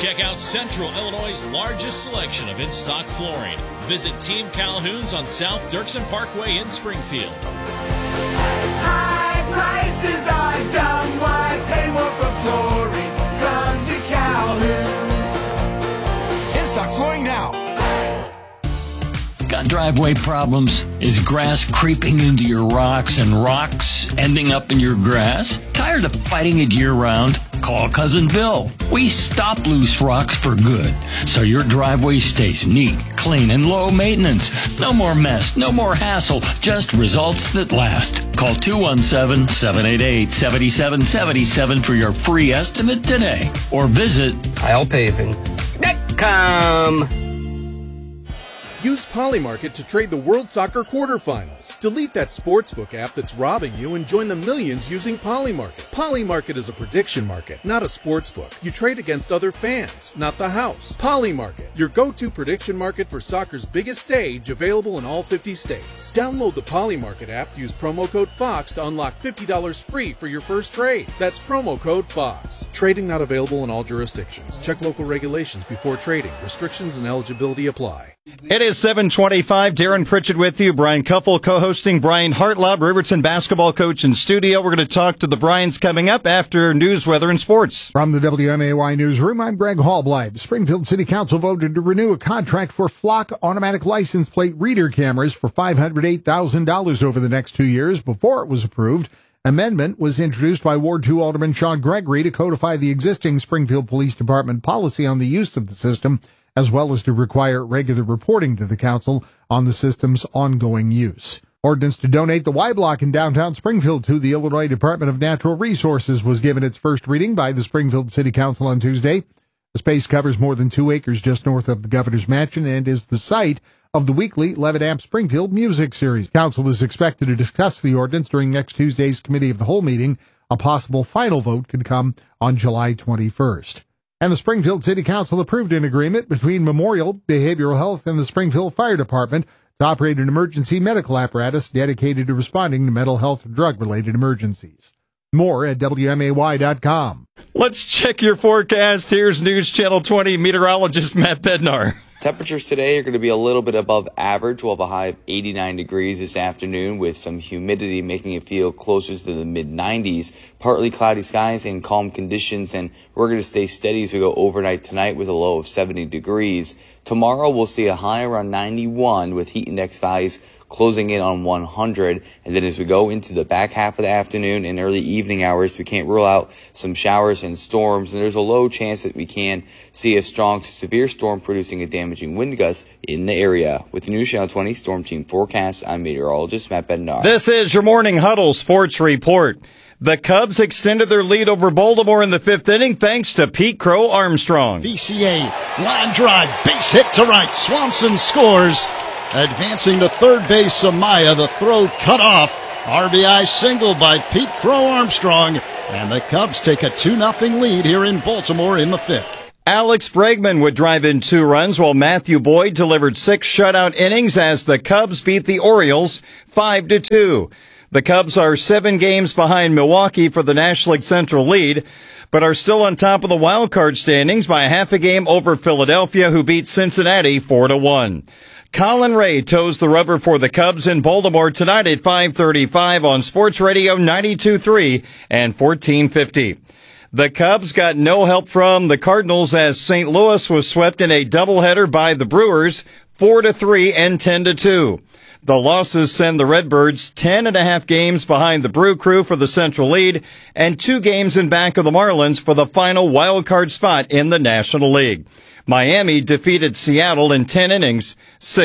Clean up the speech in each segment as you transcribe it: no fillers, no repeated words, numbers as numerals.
Check out Central Illinois' largest selection of in-stock flooring. Visit Team Calhoun's on South Dirksen Parkway in Springfield. High prices are dumb. Why pay more for flooring? Come to Calhoun's. In-stock flooring now. Got driveway problems? Is grass creeping into your rocks and rocks ending up in your grass? Tired of fighting it year-round? Call Cousin Bill. We stop loose rocks for good, so your driveway stays neat, clean, and low maintenance. No more mess, no more hassle, just results that last. Call 217-788-7777 for your free estimate today, or visit KylePaving.com. Use Polymarket to trade the World Soccer quarterfinals. Delete that sportsbook app that's robbing you and join the millions using Polymarket. Polymarket is a prediction market, not a sportsbook. You trade against other fans, not the house. Polymarket, your go-to prediction market for soccer's biggest stage, available in all 50 states. Download the Polymarket app, use promo code FOX to unlock $50 free for your first trade. That's promo code FOX. Trading not available in all jurisdictions. Check local regulations before trading. Restrictions and eligibility apply. It is 7:25. Darren Pritchett with you. Brian Kuffel co-hosting. Brian Hartlaub, Riverton basketball coach in studio. We're going to talk to the Bryans coming up after news, weather, and sports. From the WMAY newsroom, I'm Greg Hallbleib. Springfield City Council voted to renew a contract for Flock automatic license plate reader cameras for $508,000 over the next 2 years. Before it was approved, amendment was introduced by Ward 2 Alderman Sean Gregory to codify the existing Springfield Police Department policy on the use of the system, as well as to require regular reporting to the council on the system's ongoing use. Ordinance to donate the Y Block in downtown Springfield to the Illinois Department of Natural Resources was given its first reading by the Springfield City Council on Tuesday. The space covers more than 2 acres just north of the Governor's Mansion and is the site of the weekly Levitt Amp Springfield music series. Council is expected to discuss the ordinance during next Tuesday's Committee of the Whole meeting. A possible final vote could come on July 21st. And the Springfield City Council approved an agreement between Memorial Behavioral Health and the Springfield Fire Department to operate an emergency medical apparatus dedicated to responding to mental health or drug-related emergencies. More at WMAY.com. Let's check your forecast. Here's News Channel 20 meteorologist Matt Bednar. Temperatures today are going to be a little bit above average. We'll have a high of 89 degrees this afternoon with some humidity making it feel closer to the mid-90s. Partly cloudy skies and calm conditions, and we're going to stay steady as we go overnight tonight with a low of 70 degrees. Tomorrow we'll see a high around 91 with heat index values closing in on 100. And then as we go into the back half of the afternoon and early evening hours, we can't rule out some showers and storms. And there's a low chance that we can see a strong to severe storm producing a damaging wind gust in the area. With the News Channel 20 Storm Team Forecast, I'm meteorologist Matt Bednar. This is your Morning Huddle Sports Report. The Cubs extended their lead over Baltimore in the fifth inning thanks to Pete Crow Armstrong. VCA, line drive, base hit to right. Swanson scores. Advancing to third base, Amaya, the throw cut off. RBI single by Pete Crow Armstrong. And the Cubs take a 2-0 lead here in Baltimore in the fifth. Alex Bregman would drive in 2 runs while Matthew Boyd delivered 6 shutout innings as the Cubs beat the Orioles 5-2. The Cubs are 7 games behind Milwaukee for the National League Central lead, but are still on top of the wild card standings by a half a game over Philadelphia, who beat Cincinnati 4-1. Colin Ray toes the rubber for the Cubs in Baltimore tonight at 5:35 on Sports Radio 92.3 and 1450. The Cubs got no help from the Cardinals as St. Louis was swept in a doubleheader by the Brewers 4-3 and 10-2. The losses send the Redbirds 10.5 games behind the Brew Crew for the Central lead and 2 games in back of the Marlins for the final wild card spot in the National League. Miami defeated Seattle in 10 innings,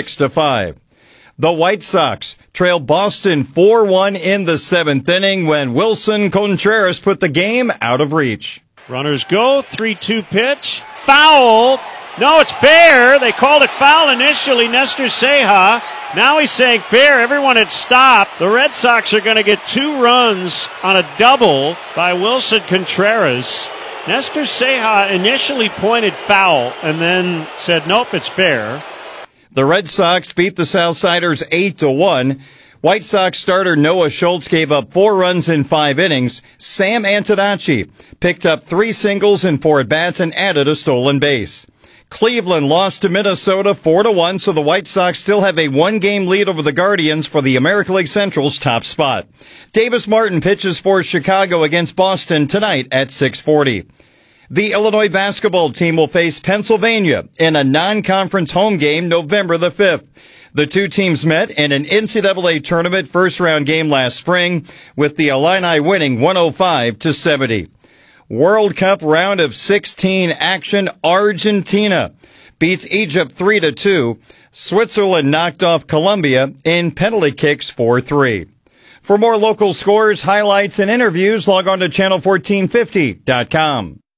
6-5. The White Sox trailed Boston 4-1 in the 7th inning when Wilson Contreras put the game out of reach. Runners go, 3-2 pitch, foul. No, it's fair. They called it foul initially, Nestor Ceja. Now he's saying fair. Everyone had stopped. The Red Sox are going to get 2 runs on a double by Wilson Contreras. Nestor Ceja initially pointed foul and then said, nope, it's fair. The Red Sox beat the Southsiders 8-1. White Sox starter Noah Schultz gave up 4 runs in 5 innings. Sam Antonacci picked up 3 singles in 4 at-bats and added a stolen base. Cleveland lost to Minnesota 4-1, so the White Sox still have a 1-game lead over the Guardians for the American League Central's top spot. Davis Martin pitches for Chicago against Boston tonight at 6:40. The Illinois basketball team will face Pennsylvania in a non-conference home game November the 5th. The two teams met in an NCAA tournament first-round game last spring, with the Illini winning 105-70. World Cup round of 16 action. Argentina beats Egypt 3-2. Switzerland knocked off Colombia in penalty kicks 4-3. For more local scores, highlights, and interviews, log on to channel1450.com.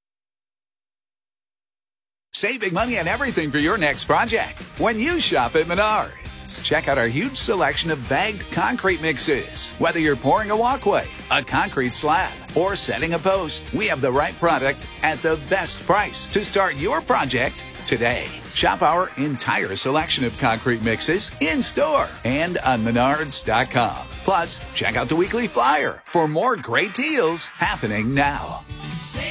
Save big money on everything for your next project when you shop at Menards. Check out our huge selection of bagged concrete mixes. Whether you're pouring a walkway, a concrete slab, or setting a post, we have the right product at the best price to start your project today. Shop our entire selection of concrete mixes in-store and on Menards.com. Plus, check out the weekly flyer for more great deals happening now. Save